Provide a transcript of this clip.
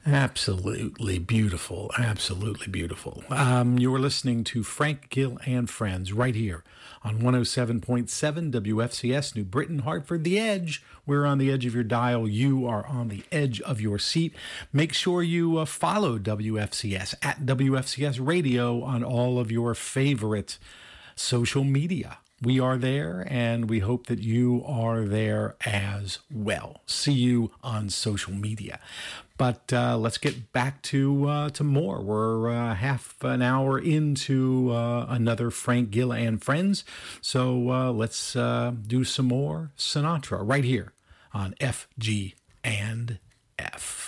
Absolutely beautiful. Absolutely beautiful. You were listening to Frank Gill and Friends right here on 107.7 WFCS, New Britain, Hartford, The Edge. We're on the edge of your dial. You are on the edge of your seat. Make sure you follow WFCS at WFCS Radio on all of your favorite social media. We are there, and we hope that you are there as well. See you on social media. But let's get back to more. We're half an hour into another Frank Gill and Friends. So let's do some more Sinatra right here on FG and F.